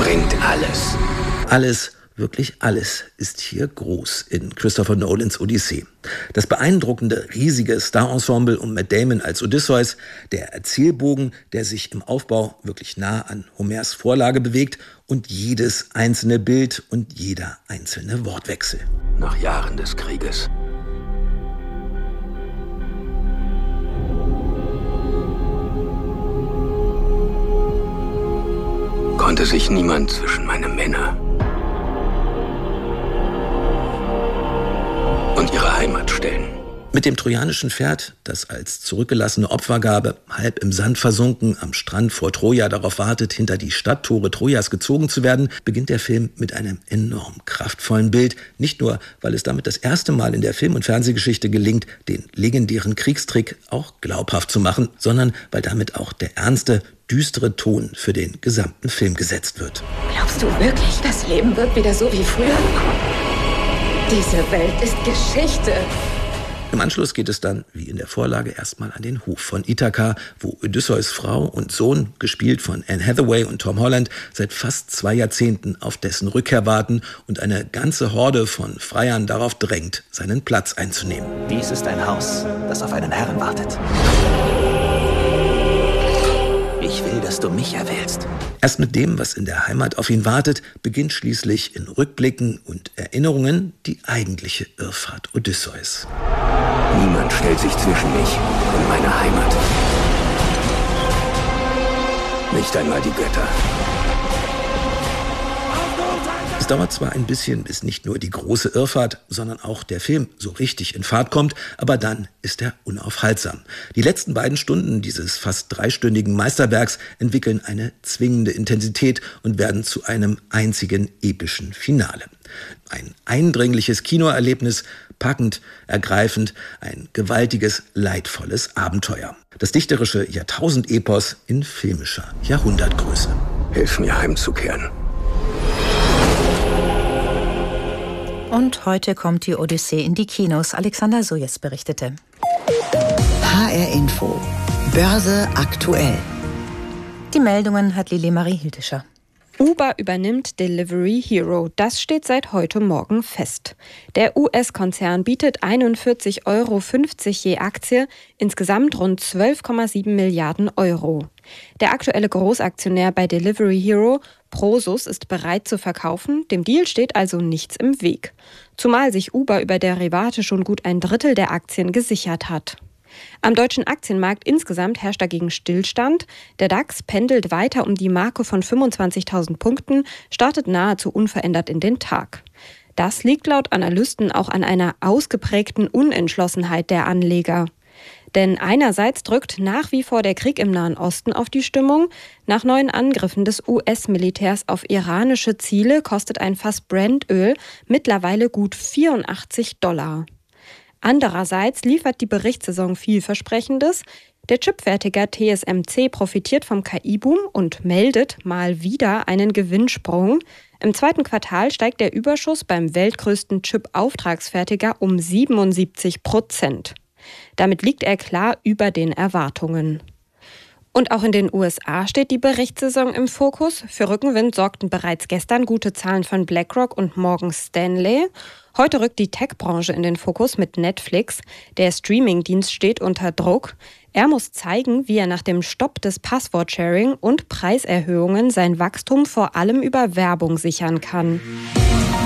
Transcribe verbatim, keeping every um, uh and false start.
bringt alles. Alles, wirklich alles ist hier groß in Christopher Nolans Odyssee. Das beeindruckende, riesige Star-Ensemble um Matt Damon als Odysseus, der Erzählbogen, der sich im Aufbau wirklich nah an Homers Vorlage bewegt und jedes einzelne Bild und jeder einzelne Wortwechsel. Nach Jahren des Krieges konnte sich niemand zwischen meine Männer und ihre Heimat stellen. Mit dem trojanischen Pferd, das als zurückgelassene Opfergabe halb im Sand versunken am Strand vor Troja darauf wartet, hinter die Stadttore Trojas gezogen zu werden, beginnt der Film mit einem enorm kraftvollen Bild. Nicht nur, weil es damit das erste Mal in der Film- und Fernsehgeschichte gelingt, den legendären Kriegstrick auch glaubhaft zu machen, sondern weil damit auch der ernste, düstere Ton für den gesamten Film gesetzt wird. Glaubst du wirklich, das Leben wird wieder so wie früher? Diese Welt ist Geschichte. Im Anschluss geht es dann, wie in der Vorlage, erstmal an den Hof von Ithaka, wo Odysseus Frau und Sohn, gespielt von Anne Hathaway und Tom Holland, seit fast zwei Jahrzehnten auf dessen Rückkehr warten und eine ganze Horde von Freiern darauf drängt, seinen Platz einzunehmen. Dies ist ein Haus, das auf einen Herrn wartet. Ich will, dass du mich erwählst. Erst mit dem, was in der Heimat auf ihn wartet, beginnt schließlich in Rückblicken und Erinnerungen die eigentliche Irrfahrt Odysseus. Niemand stellt sich zwischen mich und meine Heimat. Nicht einmal die Götter. Es dauert zwar ein bisschen, bis nicht nur die große Irrfahrt, sondern auch der Film so richtig in Fahrt kommt, aber dann ist er unaufhaltsam. Die letzten beiden Stunden dieses fast dreistündigen Meisterwerks entwickeln eine zwingende Intensität und werden zu einem einzigen epischen Finale. Ein eindringliches Kinoerlebnis, packend, ergreifend, ein gewaltiges, leidvolles Abenteuer. Das dichterische Jahrtausendepos in filmischer Jahrhundertgröße. Hilf mir heimzukehren. Und heute kommt die Odyssee in die Kinos. Alexander Sojes berichtete. H R Info. Börse aktuell. Die Meldungen hat Lili Marie Hildescher. Uber übernimmt Delivery Hero. Das steht seit heute Morgen fest. Der U S-Konzern bietet einundvierzig Euro fünfzig je Aktie, insgesamt rund zwölf Komma sieben Milliarden Euro. Der aktuelle Großaktionär bei Delivery Hero, Prosus, ist bereit zu verkaufen. Dem Deal steht also nichts im Weg. Zumal sich Uber über Derivate schon gut ein Drittel der Aktien gesichert hat. Am deutschen Aktienmarkt insgesamt herrscht dagegen Stillstand. Der DAX pendelt weiter um die Marke von fünfundzwanzigtausend Punkten, startet nahezu unverändert in den Tag. Das liegt laut Analysten auch an einer ausgeprägten Unentschlossenheit der Anleger. Denn einerseits drückt nach wie vor der Krieg im Nahen Osten auf die Stimmung. Nach neuen Angriffen des U S-Militärs auf iranische Ziele kostet ein Fass Brent-Öl mittlerweile gut vierundachtzig Dollar. Andererseits liefert die Berichtssaison vielversprechendes. Der Chipfertiger T S M C profitiert vom K I-Boom und meldet mal wieder einen Gewinnsprung. Im zweiten Quartal steigt der Überschuss beim weltgrößten Chip-Auftragsfertiger um siebenundsiebzig Prozent. Damit liegt er klar über den Erwartungen. Und auch in den U S A steht die Berichtssaison im Fokus. Für Rückenwind sorgten bereits gestern gute Zahlen von BlackRock und Morgan Stanley. Heute rückt die Tech-Branche in den Fokus mit Netflix. Der Streaming-Dienst steht unter Druck. Er muss zeigen, wie er nach dem Stopp des Passwort-Sharing und Preiserhöhungen sein Wachstum vor allem über Werbung sichern kann.